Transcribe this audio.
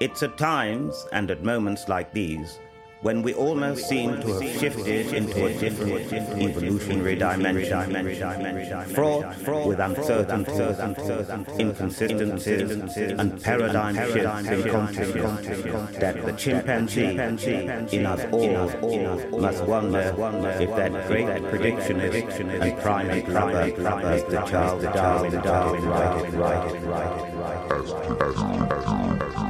It's at times and at moments like these when we almost seem to have shifted into a different evolutionary dimension, fraught with uncertainties, inconsistencies, and paradigm shifts in consciousness, that the chimpanzee in us all must wonder if that great predictionist and primate lover is the Charles Darwin right.